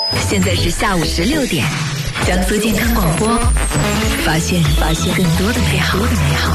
现在是下午16点，江苏健康广播，发现更多的美好。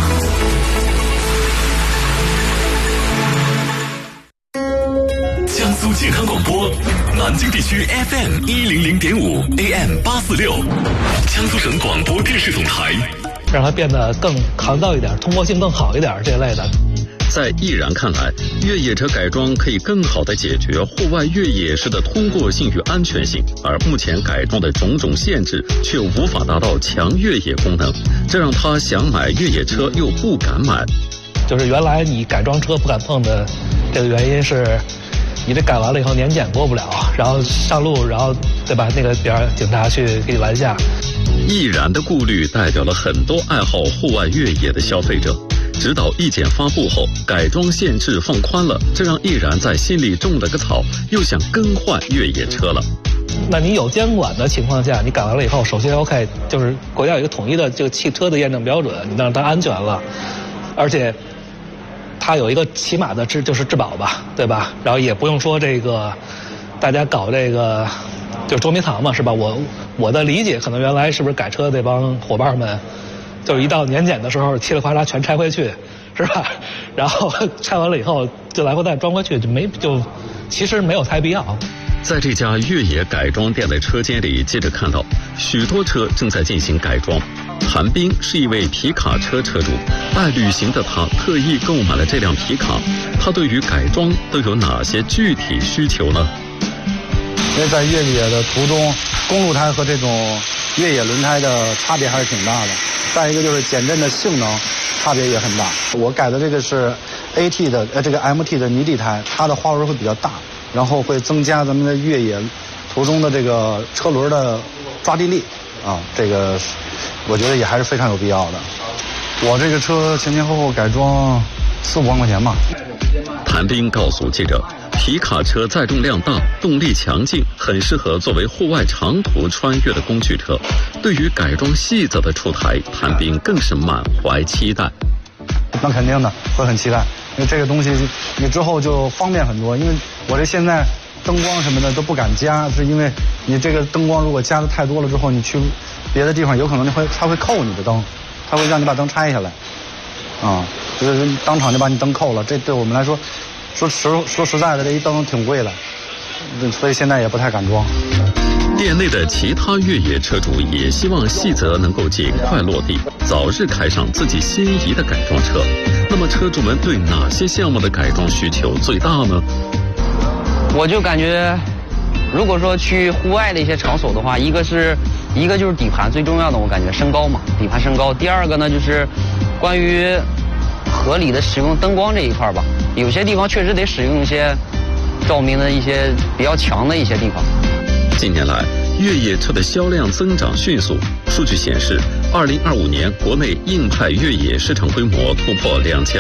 江苏健康广播，南京地区 FM 100.5 AM 846，江苏省广播电视总台， 让它变得更抗造一点，通过性更好一点这类的。 在毅然看来，越野车改装可以更好地解决户外越野时的通过性与安全性，而目前改装的种种限制却无法达到强越野功能，这让他想买越野车又不敢买。 就是原来你改装车不敢碰的这个原因是，你这改完了以后年检过不了，然后上路，然后对吧？那个边警察去给你拦下。 毅然的顾虑代表了很多爱好户外越野的消费者。指导意见发布后，改装限制放宽了，这让毅然在心里种了个草，又想更换越野车了。 那你有监管的情况下，你改完了以后，首先 OK， 就是国家有一个统一的这个汽车的验证标准，你让它安全了，而且它有一个起码的就是质保吧，对吧？然后也不用说这个大家搞这个就是捉迷藏嘛，是吧？我的理解，可能原来是不是改车这帮伙伴们，就是一到年检的时候，嘁哩呱啦全拆回去，是吧？然后拆完了以后就来回再装回去，就其实没有太必要。 在这家越野改装店的车间里，记者看到许多车正在进行改装。韩冰是一位皮卡车车主，爱旅行的他特意购买了这辆皮卡。他对于改装都有哪些具体需求呢？ 因为在越野的途中，公路胎和这种越野轮胎的差别还是挺大的。再一个就是减震的性能差别也很大。我改的这个是 AT 的这个 MT 的泥地胎，它的花纹会比较大，然后会增加咱们的越野途中的这个车轮的抓地力啊，这个我觉得也还是非常有必要的。我这个车前前后后改装4-5万块钱吧。 谭斌告诉记者，皮卡车载重量大，动力强劲，很适合作为户外长途穿越的工具车。对于改装细则的出台，谭斌更是满怀期待。 那肯定的，会很期待，因为这个东西你之后就方便很多。因为我这现在灯光什么的都不敢加，是因为你这个灯光如果加的太多了之后，你去别的地方有可能它会扣你的灯，它会让你把灯拆下来，就是当场就把你灯扣了。这对我们来说，说实在的，这一灯挺贵的，所以现在也不太敢装。 店内的其他越野车主也希望细则能够尽快落地，早日开上自己心仪的改装车。那么车主们对哪些项目的改装需求最大呢？ 我就感觉，如果说去户外的一些场所的话，一个就是底盘最重要的，我感觉升高嘛，底盘升高。第二个呢，就是关于合理的使用灯光这一块吧，有些地方确实得使用一些照明的一些比较强的一些地方。 近年来，越野车的销量增长迅速。数据显示，2025年国内硬派越野市场规模突破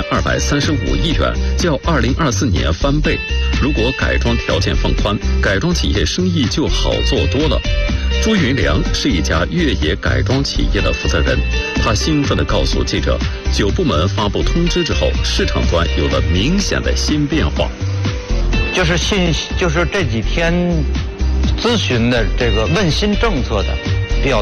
2235亿元，较2024年翻倍。如果改装条件放宽，改装企业生意就好做多了。朱云良是一家越野改装企业的负责人，他兴奋地告诉记者，9部门发布通知之后，市场端有了明显的新变化。 就是这几天咨询的这个问新政策的